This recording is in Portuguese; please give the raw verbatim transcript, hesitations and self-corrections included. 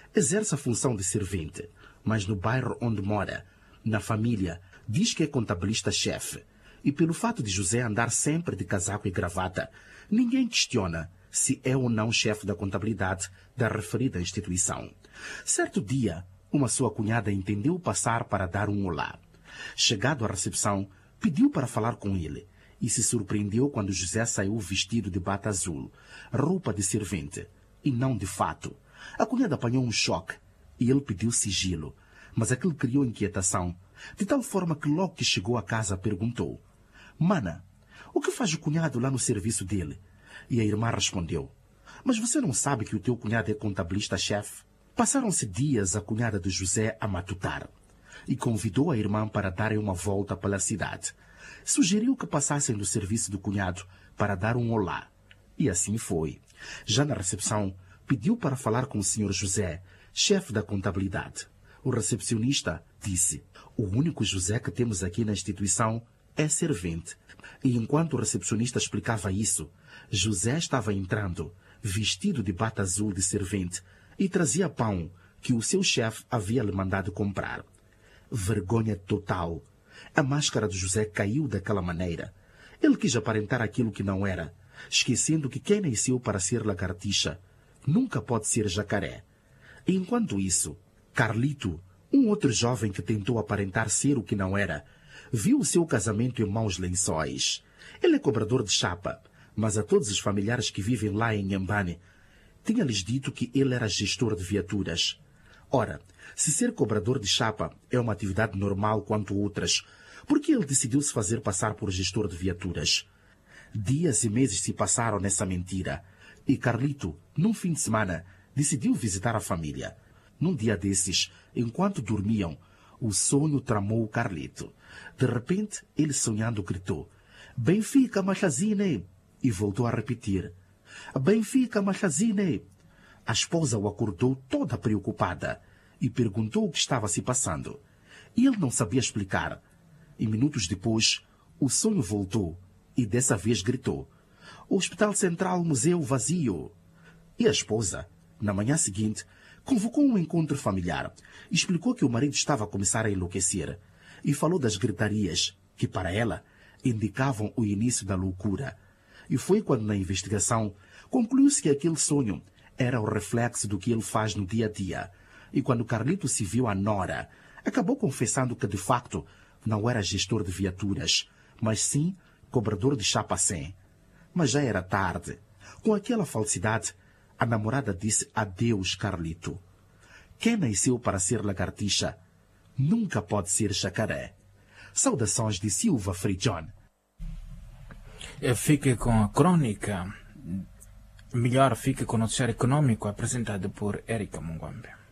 exerce a função de servente, mas no bairro onde mora, na família, diz que é contabilista-chefe. E pelo fato de José andar sempre de casaco e gravata, ninguém questiona se é ou não chefe da contabilidade da referida instituição. Certo dia, uma sua cunhada entendeu passar para dar um olá. Chegado à recepção, pediu para falar com ele e se surpreendeu quando José saiu vestido de bata azul, roupa de servente, e não de fato. A cunhada apanhou um choque e ele pediu sigilo, mas aquilo criou inquietação, de tal forma que logo que chegou a casa perguntou: Mana, o que faz o cunhado lá no serviço dele? E a irmã respondeu: Mas você não sabe que o teu cunhado é contabilista-chefe? Passaram-se dias a cunhada de José a matutar e convidou a irmã para darem uma volta pela cidade. Sugeriu que passassem do serviço do cunhado para dar um olá. E assim foi. Já na recepção, pediu para falar com o senhor José, chefe da contabilidade. O recepcionista disse: O único José que temos aqui na instituição é servente. E enquanto o recepcionista explicava isso, José estava entrando, vestido de bata azul de servente, e trazia pão que o seu chefe havia lhe mandado comprar. Vergonha total. A máscara de José caiu daquela maneira. Ele quis aparentar aquilo que não era, esquecendo que quem nasceu para ser lagartixa nunca pode ser jacaré. E enquanto isso, Carlito, um outro jovem que tentou aparentar ser o que não era, viu o seu casamento em maus lençóis. Ele é cobrador de chapa, mas a todos os familiares que vivem lá em Nhambane, tinha-lhes dito que ele era gestor de viaturas. Ora, se ser cobrador de chapa é uma atividade normal quanto outras, por que ele decidiu se fazer passar por gestor de viaturas? Dias e meses se passaram nessa mentira, e Carlito, num fim de semana, decidiu visitar a família. Num dia desses, enquanto dormiam, o sonho tramou o Carlito. De repente, ele sonhando gritou: Benfica, Machazine! E voltou a repetir: Benfica, Machazine! A esposa o acordou toda preocupada e perguntou o que estava se passando. E ele não sabia explicar. E minutos depois, o sonho voltou e dessa vez gritou: Hospital Central Museu vazio! E a esposa, na manhã seguinte, convocou um encontro familiar, explicou que o marido estava a começar a enlouquecer e falou das gritarias que, para ela, indicavam o início da loucura. E foi quando, na investigação, concluiu-se que aquele sonho era o reflexo do que ele faz no dia a dia. E quando Carlito se viu à nora, acabou confessando que, de facto, não era gestor de viaturas, mas sim cobrador de chapacém. Mas já era tarde. Com aquela falsidade, a namorada disse adeus, Carlito. Quem nasceu para ser lagartixa nunca pode ser jacaré. Saudações de Silva Frijon. Fique com a crônica. Melhor fique com o noticiário econômico apresentado por Érica Mungwambe.